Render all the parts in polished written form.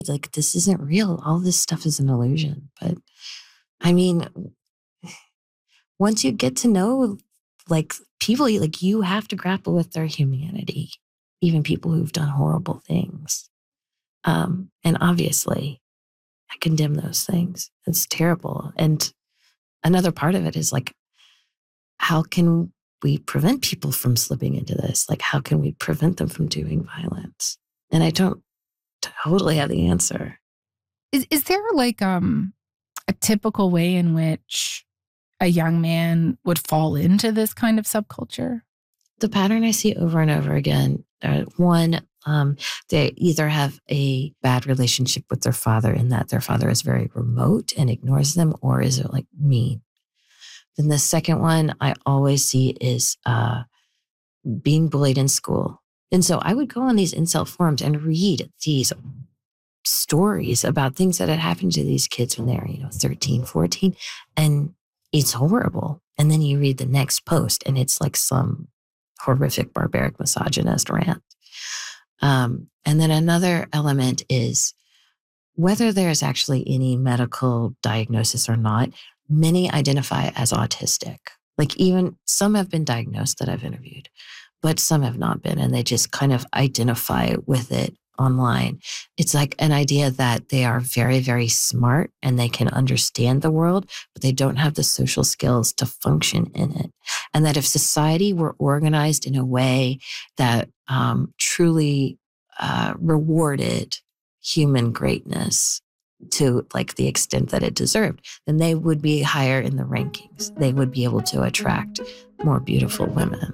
Like, this isn't real. All this stuff is an illusion. But I mean, once you get to know like people, like you have to grapple with their humanity, even people who've done horrible things. And obviously I condemn those things. It's terrible. And another part of it is like, how can we prevent people from slipping into this? Like, how can we prevent them from doing violence? And I don't totally have the answer. Is there like a typical way in which a young man would fall into this kind of subculture? The pattern I see over and over again, one, they either have a bad relationship with their father in that their father is very remote and ignores them, or is it like mean? Then the second one I always see is being bullied in school. And so I would go on these incel forums and read these stories about things that had happened to these kids when they were, 13, 14. And it's horrible. And then you read the next post and it's like some horrific, barbaric, misogynist rant. And then another element is whether there's actually any medical diagnosis or not, many identify as autistic. Like even some have been diagnosed that I've interviewed, but some have not been. And they just kind of identify with it online. It's like an idea that they are very, very smart and they can understand the world, but they don't have the social skills to function in it. And that if society were organized in a way that truly rewarded human greatness to like the extent that it deserved, then they would be higher in the rankings. They would be able to attract more beautiful women.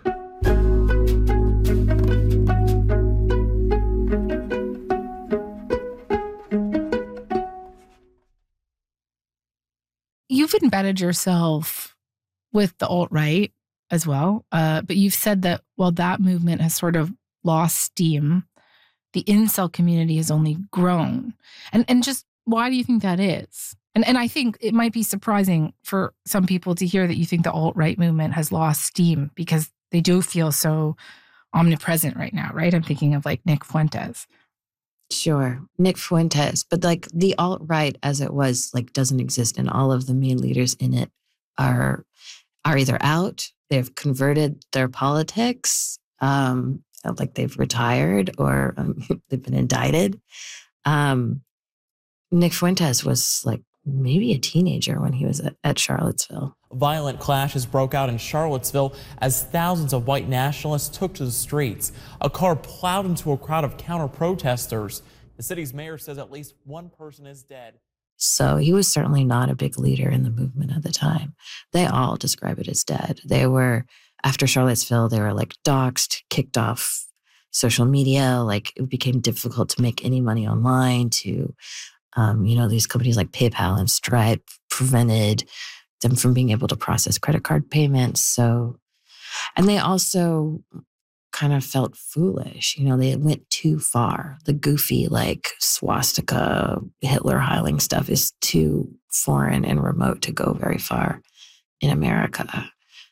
You've embedded yourself with the alt-right as well, but you've said that while that movement has sort of lost steam, the incel community has only grown. And just why do you think that is? And I think it might be surprising for some people to hear that you think the alt-right movement has lost steam because they do feel so omnipresent right now, right? I'm thinking of like Nick Fuentes. Sure. Nick Fuentes. But like the alt-right as it was, like doesn't exist. And all of the main leaders in it are either out, they've converted their politics, like they've retired or they've been indicted. Nick Fuentes was like maybe a teenager when he was at Charlottesville. Violent clashes broke out in Charlottesville as thousands of white nationalists took to the streets. A car plowed into a crowd of counter-protesters. The city's mayor says at least one person is dead. So he was certainly not a big leader in the movement at the time. They all describe it as dead. They were, after Charlottesville, they were like doxxed, kicked off social media. Like it became difficult to make any money online to, these companies like PayPal and Stripe prevented them from being able to process credit card payments. So, and they also kind of felt foolish. They went too far. The goofy, like swastika, Hitler Heiling stuff is too foreign and remote to go very far in America.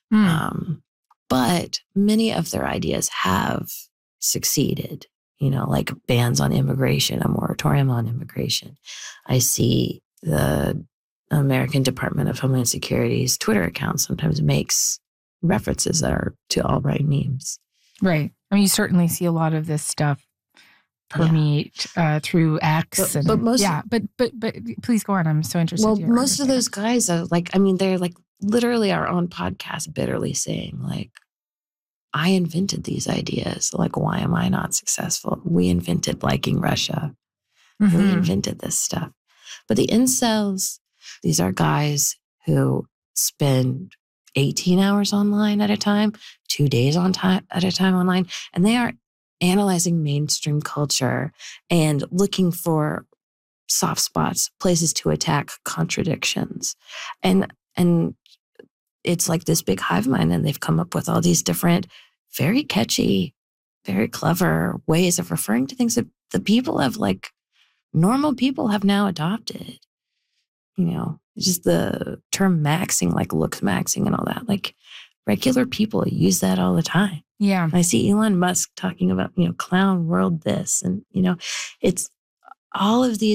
But many of their ideas have succeeded, like bans on immigration, a moratorium on immigration. I see the American Department of Homeland Security's Twitter account sometimes makes references that are to alt-right memes. Right. I mean, you certainly see a lot of this stuff permeate through X. But most, but please go on. I'm so interested. Well, most of those guys are like, they're like literally are on podcasts bitterly saying like, I invented these ideas. Like, why am I not successful? We invented liking Russia. Mm-hmm. We invented this stuff. But the incels, these are guys who spend 18 hours online at a time, 2 days at a time online, and they are analyzing mainstream culture and looking for soft spots, places to attack contradictions. And it's like this big hive mind, and they've come up with all these different, very catchy, very clever ways of referring to things that the people have, like, normal people have now adopted. Just the term maxing, like looks maxing and all that. Like regular people use that all the time. Yeah. I see Elon Musk talking about, clown world this. And, it's all of these